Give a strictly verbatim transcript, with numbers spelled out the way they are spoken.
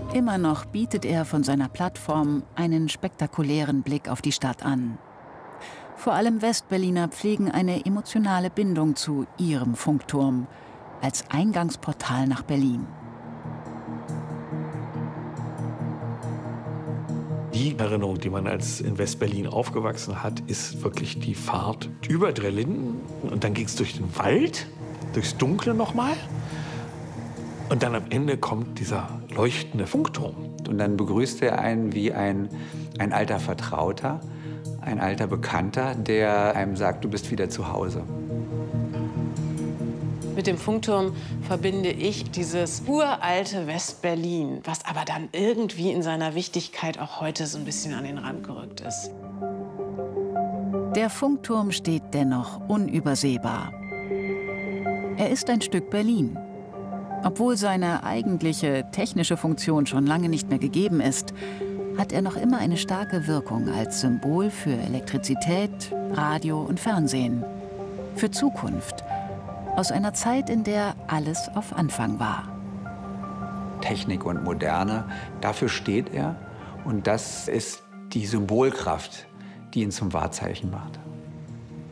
Immer noch bietet er von seiner Plattform einen spektakulären Blick auf die Stadt an. Vor allem Westberliner pflegen eine emotionale Bindung zu ihrem Funkturm als Eingangsportal nach Berlin. Die Erinnerung, die man als in Westberlin aufgewachsen hat, ist wirklich die Fahrt über Drei Linden. Und dann ging es durch den Wald, durchs Dunkle nochmal. Und dann am Ende kommt dieser leuchtende Funkturm. Und dann begrüßt er einen wie ein, ein alter Vertrauter, ein alter Bekannter, der einem sagt, du bist wieder zu Hause. Mit dem Funkturm verbinde ich dieses uralte West-Berlin, was aber dann irgendwie in seiner Wichtigkeit auch heute so ein bisschen an den Rand gerückt ist. Der Funkturm steht dennoch unübersehbar. Er ist ein Stück Berlin. Obwohl seine eigentliche technische Funktion schon lange nicht mehr gegeben ist, hat er noch immer eine starke Wirkung als Symbol für Elektrizität, Radio und Fernsehen. Für Zukunft. Aus einer Zeit, in der alles auf Anfang war. Technik und Moderne, dafür steht er. Und das ist die Symbolkraft, die ihn zum Wahrzeichen macht.